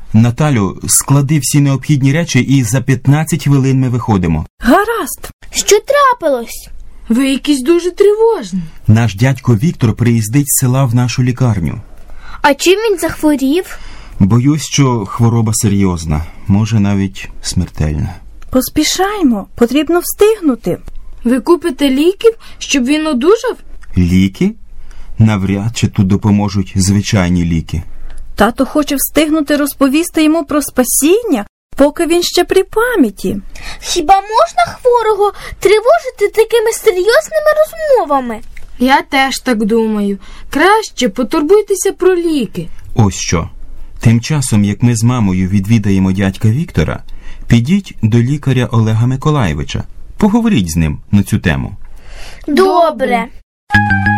Наталю, склади всі необхідні речі і за 15 хвилин ми виходимо. Гаразд. Що трапилось? Ви якісь дуже тривожні. Наш дядько Віктор приїздить з села в нашу лікарню. А чим він захворів? Боюсь, що хвороба серйозна, може навіть смертельна. Поспішаймо, потрібно встигнути. Ви купите ліків, щоб він одужав? Ліки? Навряд чи тут допоможуть звичайні ліки. Тато хоче встигнути розповісти йому про спасіння, поки він ще при пам'яті. Хіба можна хворого тривожити такими серйозними розмовами? Я теж так думаю. Краще потурбуйтеся про ліки. Ось що. Тим часом, як ми з мамою відвідаємо дядька Віктора, підіть до лікаря Олега Миколайовича. Поговоріть з ним на цю тему. Добре.